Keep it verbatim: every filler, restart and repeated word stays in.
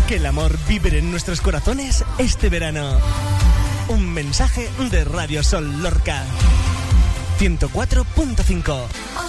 Que el amor vibre en nuestros corazones este verano. Un mensaje de Radio Sol Lorca. ciento cuatro punto cinco.